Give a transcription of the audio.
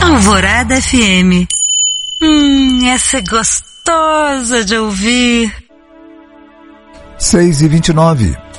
Alvorada FM. Essa é gostosa de ouvir. 6h29.